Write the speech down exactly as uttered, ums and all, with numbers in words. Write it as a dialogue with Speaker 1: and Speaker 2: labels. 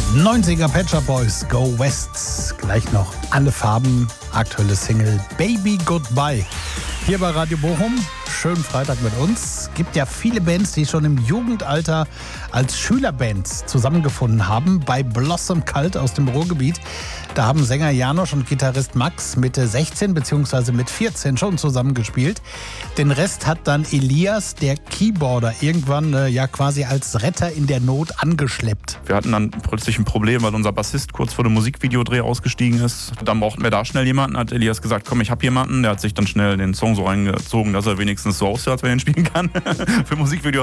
Speaker 1: neunziger Pet Shop Boys, Go West. Gleich noch alle Farben, aktuelle Single Baby Goodbye. Hier bei Radio Bochum, schönen Freitag mit uns. Gibt ja viele Bands, die schon im Jugendalter als Schülerbands zusammengefunden haben. Bei Blossom Cult aus dem Ruhrgebiet, da haben Sänger Janosch und Gitarrist Max mit sechzehn bzw. mit vierzehn schon zusammengespielt. Den Rest hat dann Elias, der Keyboarder, irgendwann äh, ja quasi als Retter in der Not angeschleppt.
Speaker 2: Wir hatten dann plötzlich ein Problem, weil unser Bassist kurz vor dem Musikvideodreh ausgestiegen ist. Dann brauchten wir da schnell jemanden, hat Elias gesagt, komm, ich hab jemanden. Der hat sich dann schnell den Song so reingezogen, dass er wenigstens so aussieht, als wenn er ihn spielen kann. Für Musikvideo